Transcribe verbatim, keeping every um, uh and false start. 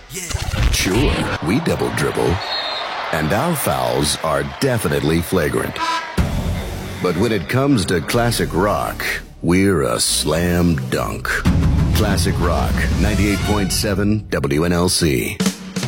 Sure, we double dribble, and our fouls are definitely flagrant. But when it comes to classic rock, we're a slam dunk. Classic Rock, ninety-eight point seven W N L C.